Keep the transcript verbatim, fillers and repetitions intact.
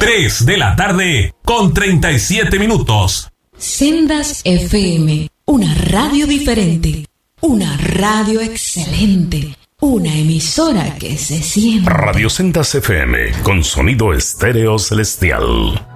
tres de la tarde con treinta y siete minutos. Sendas F M, una radio diferente, una radio excelente, una emisora que se siente. Radio Sendas F M, con sonido estéreo celestial.